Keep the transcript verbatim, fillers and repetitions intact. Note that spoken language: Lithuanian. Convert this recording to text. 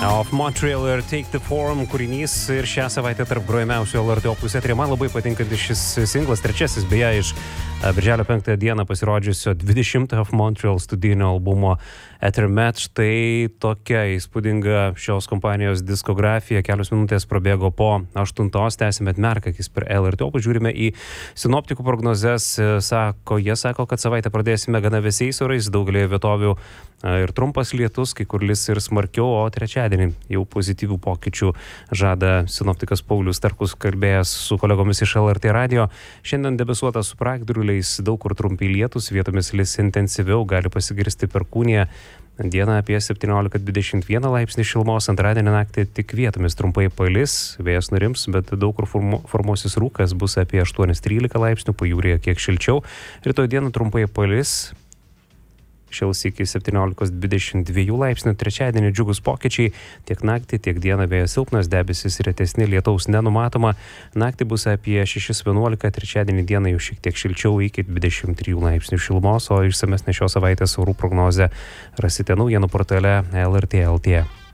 Of Montreal ir Take the Form kūrinys ir šią savaitę tarp grojamiausių L R T Opus eteryje. Man labai patinkantis šis singlas, trečiasis beje iš birželio penktąją dieną pasirodžiusio dvidešimtojo Of Montreal studijinio albumo Ether Match. Tai tokia įspūdinga šios kompanijos diskografija. Kelios minutės prabėgo po aštuntos, tęsime atmerkakis per L R T Opus. Žiūrime į sinoptikų prognozes. Sako, jie sako, kad savaitę pradėsime gana vėsiais orais, daugelį vietovių ir trumpas lietus, kai kur lis ir smarkiau, o trečiadienį jau pozityvių pokyčių žada sinoptikas Paulius Starkus, kalbėjęs su kolegomis iš L R T radio. Šiandien debesuota su pragiedruliais, daug kur trumpi lietus, vietomis lis intensyviau, gali pasigirsti perkūnija. Dieną apie septyniolika dvidešimt vieną laipsnį šilumos, antradienį naktį tik vietomis trumpai palis, vėjas nurims, bet daug kur formu, formuosis rūkas, bus apie aštuoni trylika laipsnių, pajūryje kiek šilčiau. Rytoj dieną trumpai palis, šils iki septyniolikos dvidešimt dviejų laipsnių. Trečiadienį džiugus pokyčiai, tiek naktį, tiek dieną vėjas silpnas, debesis retesni, lietaus nenumatoma. Naktį bus apie šeši vienuolika, trečiadienį dieną jau šiek tiek šilčiau iki dvidešimt trijų laipsnių šilumos, o išsamesnę šios savaitės orų prognozę rasite naujienų portale L R T L T.